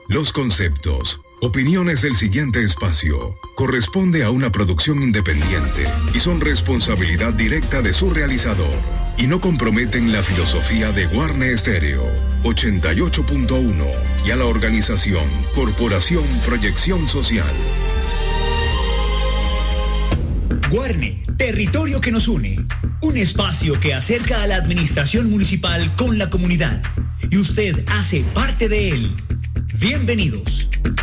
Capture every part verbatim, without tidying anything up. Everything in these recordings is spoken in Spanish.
Los conceptos, opiniones del siguiente espacio corresponde a una producción independiente y son responsabilidad directa de su realizador y no comprometen la filosofía de Guarne Estéreo ochenta y ocho punto uno y a la organización Corporación Proyección Social. Guarne, territorio que nos une. Un espacio que acerca a la administración municipal con la comunidad. Y usted hace parte de él. Bienvenidos.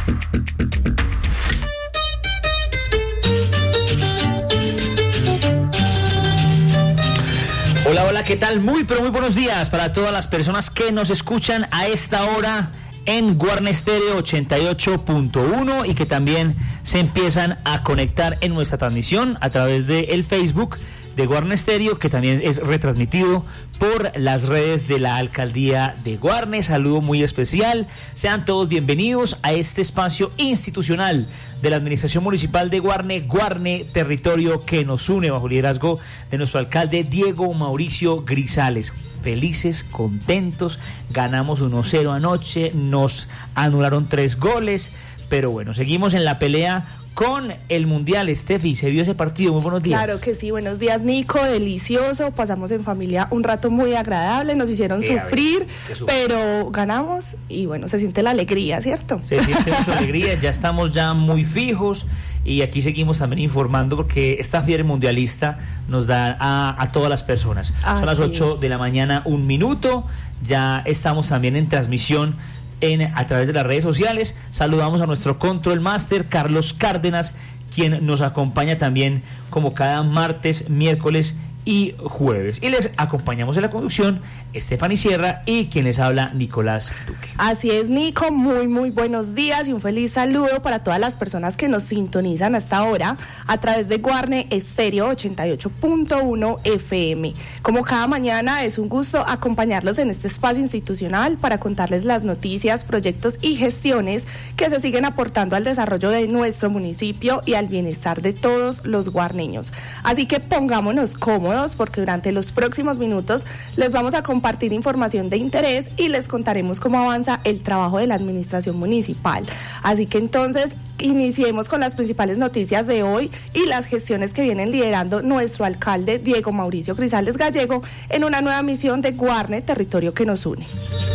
Hola, hola, ¿qué tal? Muy, pero muy buenos días para todas las personas que nos escuchan a esta hora en Guarne Estéreo ochenta y ocho punto uno y que también se empiezan a conectar en nuestra transmisión a través del Facebook de Guarne Estéreo, que también es retransmitido por las redes de la Alcaldía de Guarne. Saludo muy especial. Sean todos bienvenidos a este espacio institucional de la Administración Municipal de Guarne, Guarne, territorio que nos une, bajo liderazgo de nuestro alcalde Diego Mauricio Grisales. Felices, contentos, ganamos uno cero anoche, nos anularon tres goles, pero bueno, seguimos en la pelea con el Mundial. Steffi, ¿se vio ese partido? Muy buenos días. Claro que sí, buenos días, Nico, delicioso, pasamos en familia un rato muy agradable, nos hicieron eh, sufrir, ver, pero ganamos y bueno, se siente la alegría, ¿cierto? Se siente mucha alegría, ya estamos ya muy fijos y aquí seguimos también informando porque esta fiebre mundialista nos da a, a todas las personas. Así Son las ocho de la mañana, un minuto, ya estamos también en transmisión En, a través de las redes sociales. Saludamos a nuestro Control Master Carlos Cárdenas, quien nos acompaña también como cada martes, miércoles y jueves. Y les acompañamos en la conducción Stephanie Sierra y quien les habla Nicolás Duque. Así es, Nico, muy muy buenos días y un feliz saludo para todas las personas que nos sintonizan hasta ahora a través de Guarne Estéreo ochenta y ocho punto uno F M. Como cada mañana es un gusto acompañarlos en este espacio institucional para contarles las noticias, proyectos y gestiones que se siguen aportando al desarrollo de nuestro municipio y al bienestar de todos los guarneños. Así que pongámonos cómodos porque durante los próximos minutos les vamos a compartir información de interés y les contaremos cómo avanza el trabajo de la administración municipal. Así que entonces iniciemos con las principales noticias de hoy y las gestiones que vienen liderando nuestro alcalde Diego Mauricio Grisales Gallego en una nueva misión de Guarne, territorio que nos une.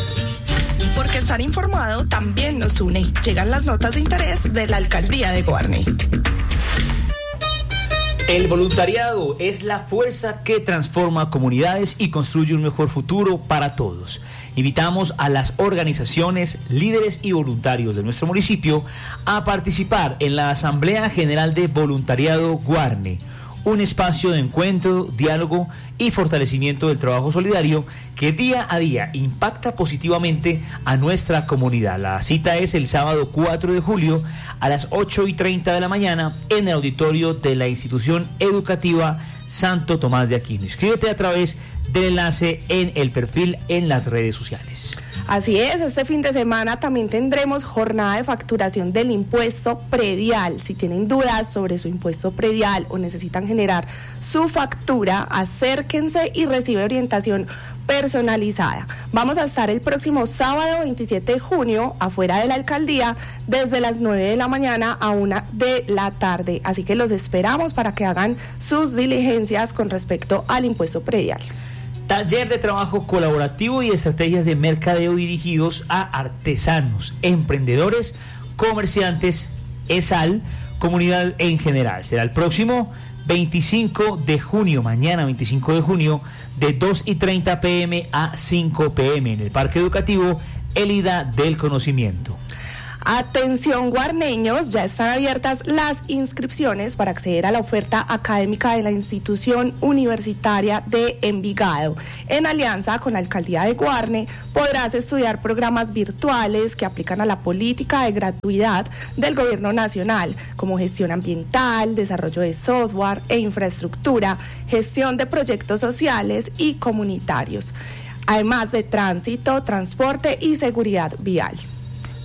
Porque estar informado también nos une. Llegan las notas de interés de la alcaldía de Guarne. El voluntariado es la fuerza que transforma comunidades y construye un mejor futuro para todos. Invitamos a las organizaciones, líderes y voluntarios de nuestro municipio a participar en la Asamblea General de Voluntariado Guarne, un espacio de encuentro, diálogo y fortalecimiento del trabajo solidario que día a día impacta positivamente a nuestra comunidad. La cita es el sábado cuatro de julio a las ocho y treinta de la mañana en el auditorio de la institución educativa Santo Tomás de Aquino. Inscríbete a través del enlace en el perfil en las redes sociales. Así es, este fin de semana también tendremos jornada de facturación del impuesto predial. Si tienen dudas sobre su impuesto predial o necesitan generar su factura, acérquense y recibe orientación personalizada. Vamos a estar el próximo sábado veintisiete de junio afuera de la alcaldía desde las nueve de la mañana a una de la tarde. Así que los esperamos para que hagan sus diligencias con respecto al impuesto predial. Taller de trabajo colaborativo y estrategias de mercadeo dirigidos a artesanos, emprendedores, comerciantes, ESAL, comunidad en general. Será el próximo veinticinco de junio, mañana veinticinco de junio, de dos y treinta pm a cinco pm en el Parque Educativo Elida del Conocimiento. Atención guarneños, ya están abiertas las inscripciones para acceder a la oferta académica de la institución universitaria de Envigado. En alianza con la alcaldía de Guarne podrás estudiar programas virtuales que aplican a la política de gratuidad del gobierno nacional, como gestión ambiental, desarrollo de software e infraestructura, gestión de proyectos sociales y comunitarios, además de tránsito, transporte y seguridad vial.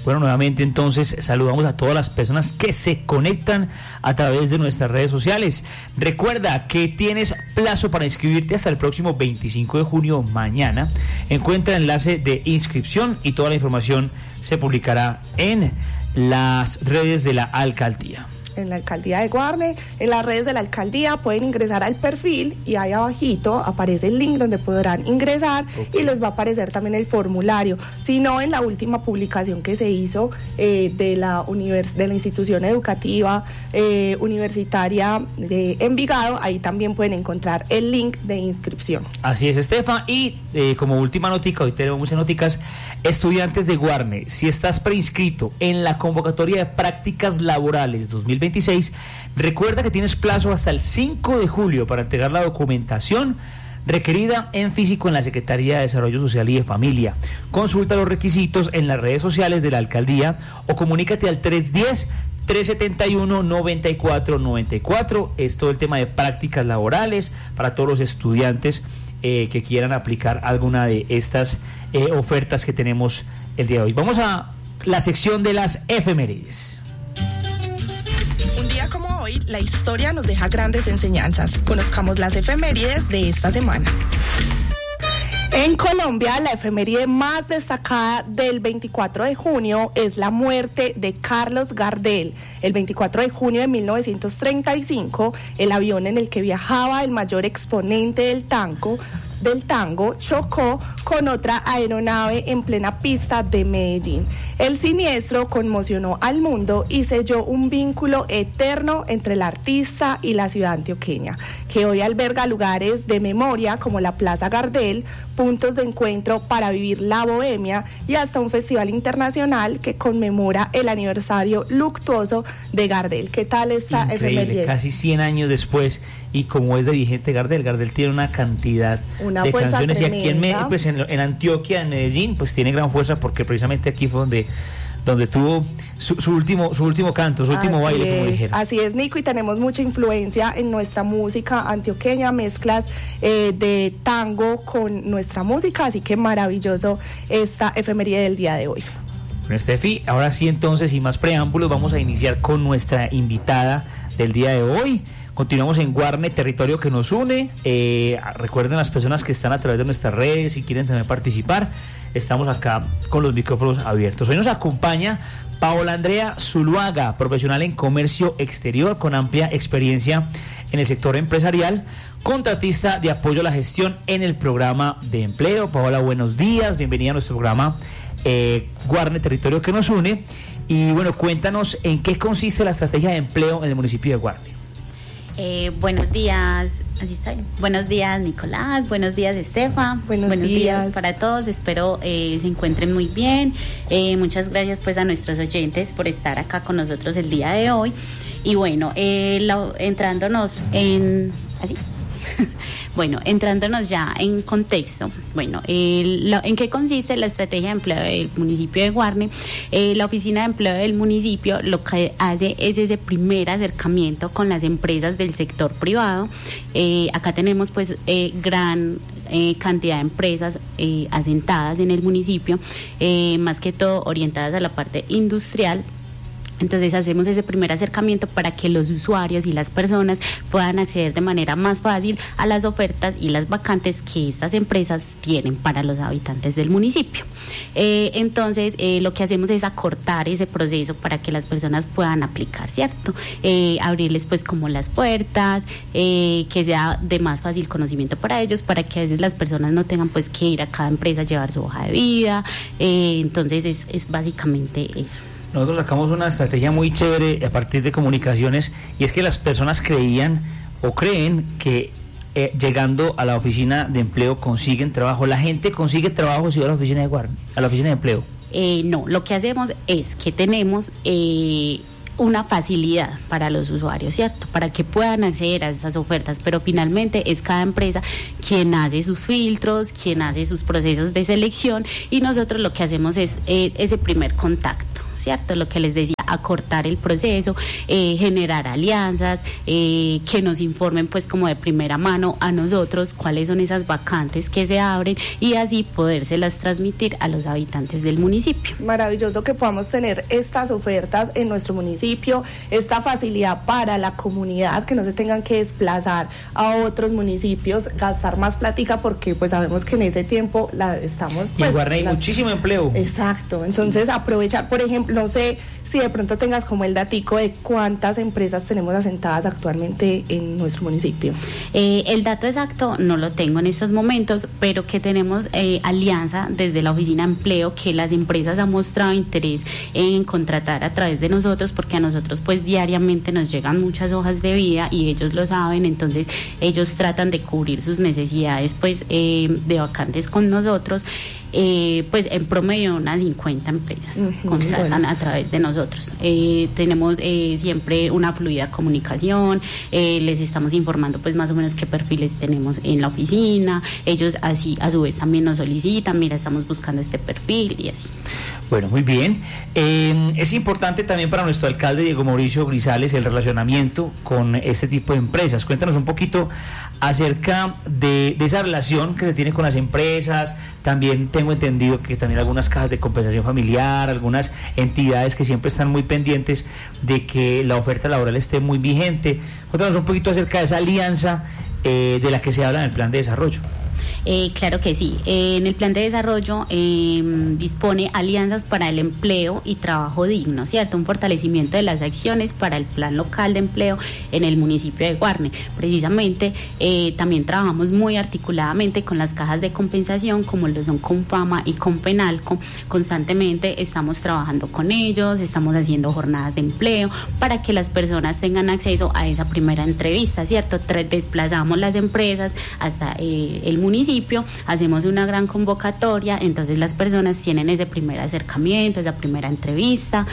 Bueno, nuevamente entonces saludamos a todas las personas que se conectan a través de nuestras redes sociales. Recuerda que tienes plazo para inscribirte hasta el próximo veinticinco de junio, mañana. Encuentra el enlace de inscripción y toda la información se publicará en las redes de la alcaldía. En la alcaldía de Guarne, en las redes de la alcaldía pueden ingresar al perfil y ahí abajito aparece el link donde podrán ingresar, okay. Y les va a aparecer también el formulario. Si no, en la última publicación que se hizo eh, de la univers de la institución educativa eh, universitaria de Envigado, ahí también pueden encontrar el link de inscripción. Así es, Estefa, y eh, como última notica, hoy tenemos muchas noticas, estudiantes de Guarne, si estás preinscrito en la convocatoria de prácticas laborales dos mil veintiséis, recuerda que tienes plazo hasta el cinco de julio para entregar la documentación requerida en físico en la Secretaría de Desarrollo Social y de Familia. Consulta los requisitos en las redes sociales de la alcaldía o comunícate al tres uno cero, tres siete uno, nueve cuatro nueve cuatro. Es todo el tema de prácticas laborales para todos los estudiantes eh, que quieran aplicar alguna de estas eh, ofertas que tenemos el día de hoy. Vamos a la sección de las efemérides. Hoy la historia nos deja grandes enseñanzas. Conozcamos las efemérides de esta semana. En Colombia, la efeméride más destacada del veinticuatro de junio es la muerte de Carlos Gardel. El veinticuatro de junio de mil novecientos treinta y cinco, el avión en el que viajaba el mayor exponente del tango, del tango chocó con otra aeronave en plena pista de Medellín. El siniestro conmocionó al mundo y selló un vínculo eterno entre el artista y la ciudad antioqueña, que hoy alberga lugares de memoria como la Plaza Gardel, puntos de encuentro para vivir la bohemia y hasta un festival internacional que conmemora el aniversario luctuoso de Gardel. ¿Qué tal esta efeméride? Casi cien años después, y como es de vigente Gardel, Gardel tiene una cantidad una de canciones tremenda. Y aquí en, Me, pues en, en Antioquia, en Medellín, pues tiene gran fuerza porque precisamente aquí fue donde donde tuvo su, su último su último canto, su último así baile, es, como dijeron. Así es, Nico, y tenemos mucha influencia en nuestra música antioqueña, mezclas eh, de tango con nuestra música, así que maravilloso esta efeméride del día de hoy. Bueno, Estefi, ahora sí entonces, sin más preámbulos, vamos a iniciar con nuestra invitada del día de hoy. Continuamos en Guarne, territorio que nos une. Eh, recuerden las personas que están a través de nuestras redes y quieren también participar. Estamos acá con los micrófonos abiertos. Hoy nos acompaña Paola Andrea Zuluaga, profesional en comercio exterior con amplia experiencia en el sector empresarial, contratista de apoyo a la gestión en el programa de empleo. Paola, buenos días, bienvenida a nuestro programa eh, Guarne, territorio que nos une. Y bueno, cuéntanos en qué consiste la estrategia de empleo en el municipio de Guarne. Eh, buenos días, así está bien. Buenos días, Nicolás. Buenos días, Estefa. Buenos, buenos días. días para todos. Espero eh, se encuentren muy bien. Eh, muchas gracias pues a nuestros oyentes por estar acá con nosotros el día de hoy. Y bueno, eh, lo, entrándonos en así. Bueno, entrándonos ya en contexto, bueno, eh, lo, ¿en qué consiste la estrategia de empleo del municipio de Guarne? Eh, la oficina de empleo del municipio lo que hace es ese primer acercamiento con las empresas del sector privado. Eh, acá tenemos pues eh, gran eh, cantidad de empresas eh, asentadas en el municipio, eh, más que todo orientadas a la parte industrial. Entonces hacemos ese primer acercamiento para que los usuarios y las personas puedan acceder de manera más fácil a las ofertas y las vacantes que estas empresas tienen para los habitantes del municipio. Eh, entonces eh, lo que hacemos es acortar ese proceso para que las personas puedan aplicar, ¿cierto? Eh, abrirles pues como las puertas, eh, que sea de más fácil conocimiento para ellos, para que a veces las personas no tengan pues que ir a cada empresa a llevar su hoja de vida. Eh, entonces es, es básicamente eso. Nosotros sacamos una estrategia muy chévere a partir de comunicaciones, y es que las personas creían o creen que eh, llegando a la oficina de empleo consiguen trabajo. La gente consigue trabajo si va a la oficina de Guarne, a la oficina de empleo. Eh, no, lo que hacemos es que tenemos eh, una facilidad para los usuarios, ¿cierto? Para que puedan acceder a esas ofertas, pero finalmente es cada empresa quien hace sus filtros, quien hace sus procesos de selección, y nosotros lo que hacemos es eh, ese primer contacto, ¿cierto? Lo que les decía, acortar el proceso, eh, generar alianzas, eh, que nos informen pues como de primera mano a nosotros cuáles son esas vacantes que se abren y así podérselas transmitir a los habitantes del municipio. Maravilloso que podamos tener estas ofertas en nuestro municipio, esta facilidad para la comunidad, que no se tengan que desplazar a otros municipios, gastar más plática, porque pues sabemos que en ese tiempo la estamos... Y en pues, Guarne hay las... muchísimo empleo. Exacto, entonces sí. Aprovechar, por ejemplo, no sé si de pronto tengas como el datico de cuántas empresas tenemos asentadas actualmente en nuestro municipio. Eh, el dato exacto no lo tengo en estos momentos, pero que tenemos eh, alianza desde la Oficina de Empleo, que las empresas han mostrado interés en contratar a través de nosotros, porque a nosotros pues diariamente nos llegan muchas hojas de vida y ellos lo saben, entonces ellos tratan de cubrir sus necesidades pues eh, de vacantes con nosotros. Eh, pues en promedio unas cincuenta empresas uh-huh, contratan bueno. a través de nosotros. Eh, tenemos eh, siempre una fluida comunicación, eh, les estamos informando pues más o menos qué perfiles tenemos en la oficina, ellos así a su vez también nos solicitan, mira, estamos buscando este perfil y así. Bueno, muy bien. Eh, es importante también para nuestro alcalde Diego Mauricio Grisales el relacionamiento con este tipo de empresas. Cuéntanos un poquito acerca de, de esa relación que se tiene con las empresas. También tengo entendido que también algunas cajas de compensación familiar, algunas entidades que siempre están muy pendientes de que la oferta laboral esté muy vigente. Cuéntanos un poquito acerca de esa alianza eh, de la que se habla en el plan de desarrollo. Eh, claro que sí. Eh, en el plan de desarrollo eh, dispone alianzas para el empleo y trabajo digno, ¿cierto? Un fortalecimiento de las acciones para el plan local de empleo en el municipio de Guarne. Precisamente eh, también trabajamos muy articuladamente con las cajas de compensación, como lo son Confama y Compenalco. Constantemente estamos trabajando con ellos, estamos haciendo jornadas de empleo para que las personas tengan acceso a esa primera entrevista, ¿cierto? Desplazamos las empresas hasta eh, el municipio, hacemos una gran convocatoria, entonces las personas tienen ese primer acercamiento, esa primera entrevista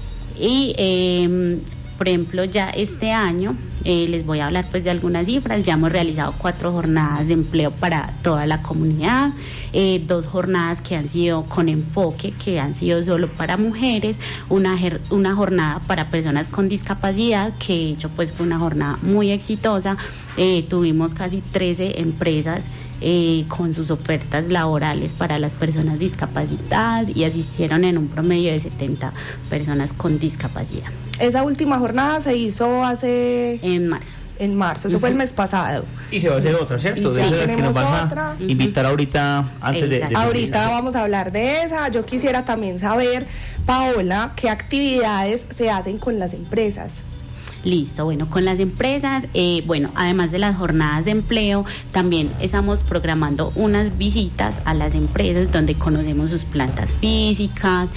y eh, por ejemplo ya este año eh, les voy a hablar pues de algunas cifras. Ya hemos realizado cuatro jornadas de empleo para toda la comunidad, eh, dos jornadas que han sido con enfoque, que han sido solo para mujeres, una, una jornada para personas con discapacidad, que de hecho pues fue una jornada muy exitosa. Eh, tuvimos casi trece empresas Eh, con sus ofertas laborales para las personas discapacitadas y asistieron en un promedio de setenta personas con discapacidad. Esa última jornada se hizo hace... En marzo. En marzo, eso uh-huh. fue el mes pasado. Y se va a hacer otra, ¿cierto? Y de sí, esa tenemos que nos otra. A invitar ahorita antes de, de... Ahorita vamos a hablar de esa. Yo quisiera también saber, Paola, qué actividades se hacen con las empresas. Listo, bueno, con las empresas, eh, bueno, además de las jornadas de empleo, también estamos programando unas visitas a las empresas donde conocemos sus plantas físicas,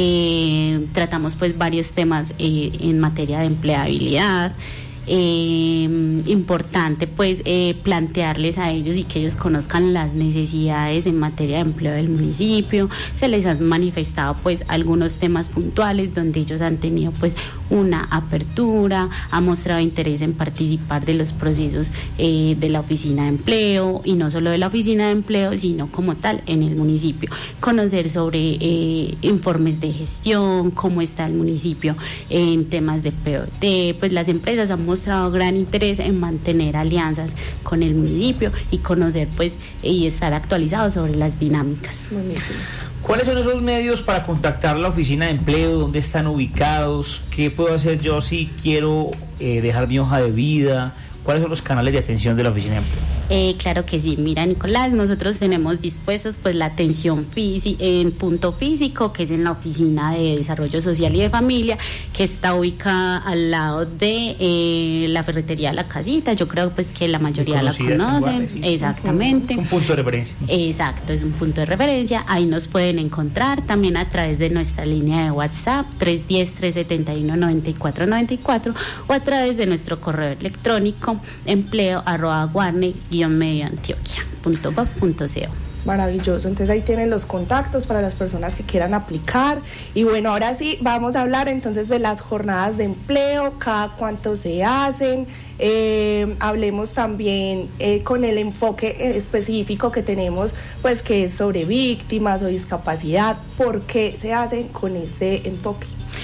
eh, tratamos pues varios temas eh, en materia de empleabilidad. Eh, importante pues eh, plantearles a ellos y que ellos conozcan las necesidades en materia de empleo del municipio. Se les han manifestado pues algunos temas puntuales donde ellos han tenido pues una apertura, han mostrado interés en participar de los procesos eh, de la oficina de empleo, y no solo de la oficina de empleo sino como tal en el municipio, conocer sobre eh, informes de gestión, cómo está el municipio en temas de P O T. Pues las empresas han mostrado gran interés en mantener alianzas con el municipio y conocer pues y estar actualizados sobre las dinámicas. Buenísimo. ¿Cuáles son esos medios para contactar la oficina de empleo? ¿Dónde están ubicados? ¿Qué puedo hacer yo si quiero eh, dejar mi hoja de vida? ¿Cuáles son los canales de atención de la oficina de empleo? Eh, claro que sí, mira Nicolás, nosotros tenemos dispuestos pues la atención física en punto físico, que es en la Oficina de Desarrollo Social y de Familia, que está ubicada al lado de eh, la ferretería La Casita. Yo creo pues que la mayoría la conocen. Guarne, sí. Exactamente. Un punto de referencia. Exacto, es un punto de referencia. Ahí nos pueden encontrar también a través de nuestra línea de WhatsApp tres uno cero, tres siete uno, nueve cuatro nueve cuatro o a través de nuestro correo electrónico empleo arroba guarne guión medio antioquia punto gov punto co. Maravilloso, entonces ahí tienen los contactos para las personas que quieran aplicar. Y bueno, ahora sí vamos a hablar entonces de las jornadas de empleo, cada cuánto se hacen. Eh, hablemos también eh, con el enfoque específico que tenemos, pues que es sobre víctimas o discapacidad. ¿Por qué se hacen con ese enfoque?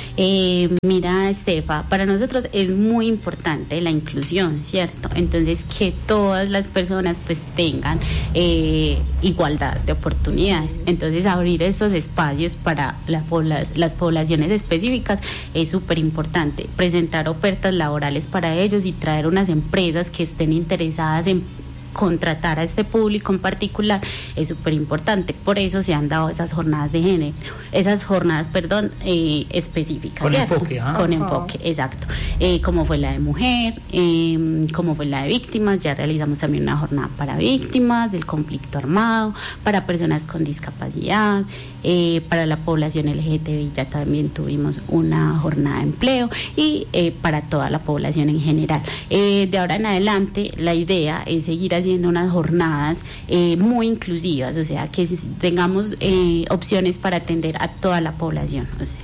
Eh, mira, Estefa, para nosotros es muy importante la inclusión, ¿cierto? Entonces, que todas las personas pues tengan eh, igualdad de oportunidades. Entonces, abrir estos espacios para la pobla- las poblaciones específicas es súper importante. Presentar ofertas laborales para ellos y traer unas empresas que estén interesadas en contratar a este público en particular es súper importante. Por eso se han dado esas jornadas de género, esas jornadas, perdón, eh, específicas. Con ¿cierto? enfoque, ¿ah? Con Ajá. enfoque, exacto. Eh, como fue la de mujer, eh, como fue la de víctimas, ya realizamos también una jornada para víctimas del conflicto armado, para personas con discapacidad, eh, para la población L G T B I ya también tuvimos una jornada de empleo y eh, para toda la población en general. Eh, de ahora en adelante la idea es seguir haciendo unas jornadas eh, muy inclusivas, o sea, que tengamos eh, opciones para atender a toda la población, o sea,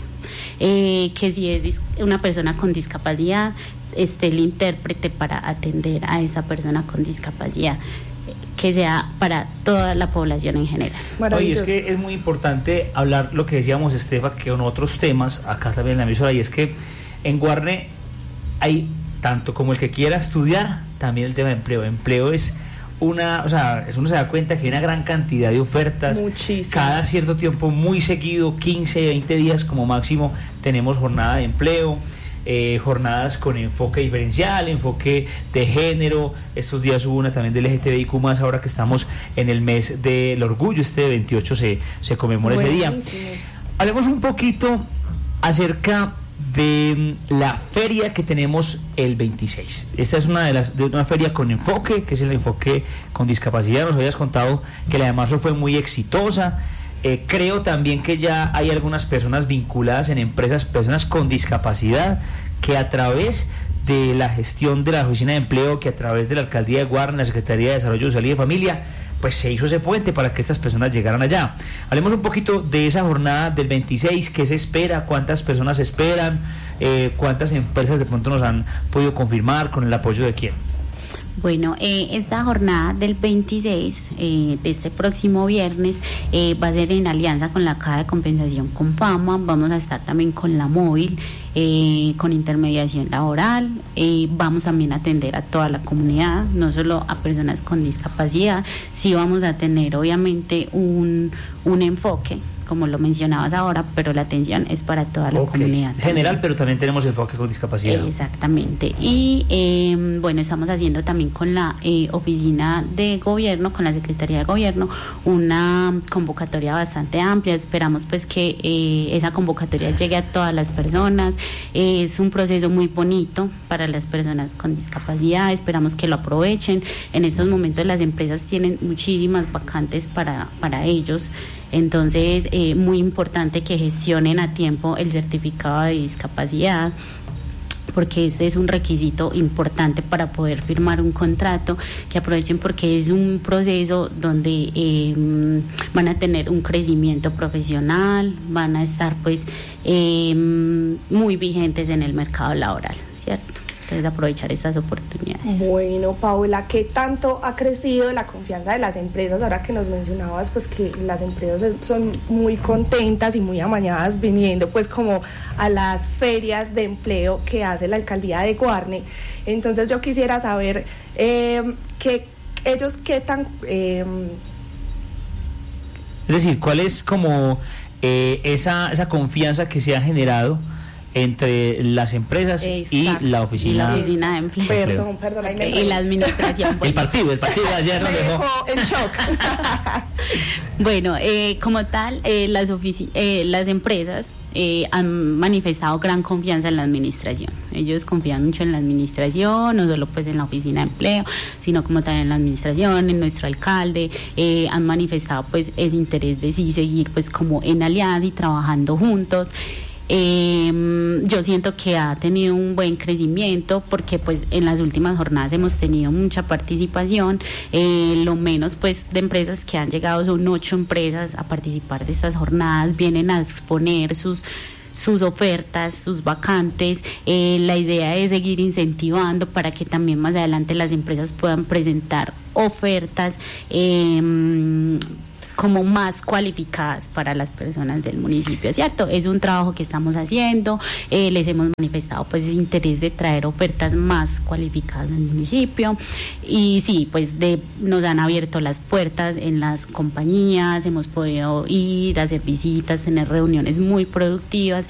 eh, que si es dis- una persona con discapacidad, esté el intérprete para atender a esa persona con discapacidad, que sea para toda la población en general. Oye, es Maravilloso. que es muy importante hablar lo que decíamos, Estefa, que con otros temas, acá también en la emisora, y es que en Guarne hay tanto como el que quiera estudiar, también el tema de empleo. Empleo es una, o sea, uno se da cuenta que hay una gran cantidad de ofertas. Muchísimo. Cada cierto tiempo, muy seguido, quince, veinte días como máximo, tenemos jornada de empleo. Eh, jornadas con enfoque diferencial, enfoque de género. Estos días hubo una también del L G T B I Q más, ahora que estamos en el mes del orgullo, este veintiocho se, se conmemora ese día. Buenísimo. Hablemos un poquito acerca de la feria que tenemos el veintiséis. Esta es una de las de una feria con enfoque, que es el enfoque con discapacidad. Nos habías contado que la de marzo fue muy exitosa. Eh, creo también que ya hay algunas personas vinculadas en empresas, personas con discapacidad, que a través de la gestión de la Oficina de Empleo, que a través de la Alcaldía de Guarne, la Secretaría de Desarrollo Social y de Familia, pues se hizo ese puente para que estas personas llegaran allá. Hablemos un poquito de esa jornada del veintiséis, qué se espera, cuántas personas esperan, eh, cuántas empresas de pronto nos han podido confirmar, con el apoyo de quién. Bueno, eh, esta jornada del veintiséis, eh, de este próximo viernes, eh, va a ser en alianza con la Caja de Compensación con Fama. Vamos a estar también con la móvil, eh, con intermediación laboral. Eh, vamos también a atender a toda la comunidad, no solo a personas con discapacidad. Sí vamos a tener obviamente un, un enfoque, como lo mencionabas ahora, pero la atención es para toda la Okay. comunidad. General, también. pero también tenemos enfoque con discapacidad. Exactamente. Y eh, bueno, estamos haciendo también con la eh, Oficina de Gobierno, con la Secretaría de Gobierno, una convocatoria bastante amplia. Esperamos pues que eh, esa convocatoria llegue a todas las personas. Eh, es un proceso muy bonito para las personas con discapacidad. Esperamos que lo aprovechen. En estos momentos las empresas tienen muchísimas vacantes para, para ellos. Entonces, eh, muy importante que gestionen a tiempo el certificado de discapacidad, porque este es un requisito importante para poder firmar un contrato, que aprovechen porque es un proceso donde eh, van a tener un crecimiento profesional, van a estar pues eh, muy vigentes en el mercado laboral, ¿cierto? Entonces, aprovechar estas oportunidades. Bueno, Paula, ¿qué tanto ha crecido la confianza de las empresas? Ahora que nos mencionabas, pues que las empresas son muy contentas y muy amañadas viniendo pues como a las ferias de empleo que hace la Alcaldía de Guarne. Entonces yo quisiera saber eh, que ellos qué tan... Eh, Es decir, ¿cuál es como eh, esa, esa confianza que se ha generado entre las empresas Exacto. y la Y oficina? la oficina de empleo. perdón, perdón, ahí me Y la administración. El partido, el partido de ayer me nos dejó. dejó en shock. Bueno, eh, como tal, eh, las, ofici- eh, las empresas eh, han manifestado gran confianza en la administración. Ellos confían mucho en la administración, no solo pues en la oficina de empleo, sino como también en la administración, en nuestro alcalde. Eh, han manifestado pues ese interés de sí seguir pues como en alianza y trabajando juntos. Eh, yo siento que ha tenido un buen crecimiento porque pues en las últimas jornadas hemos tenido mucha participación. Eh, lo menos pues de empresas que han llegado son ocho empresas a participar de estas jornadas, vienen a exponer sus sus ofertas, sus vacantes. Eh, la idea es seguir incentivando para que también más adelante las empresas puedan presentar ofertas. Eh, como más cualificadas para las personas del municipio, ¿cierto? Es un trabajo que estamos haciendo, eh, les hemos manifestado pues el interés de traer ofertas más cualificadas en el municipio y sí, pues de, nos han abierto las puertas en las compañías, hemos podido ir a hacer visitas, tener reuniones muy productivas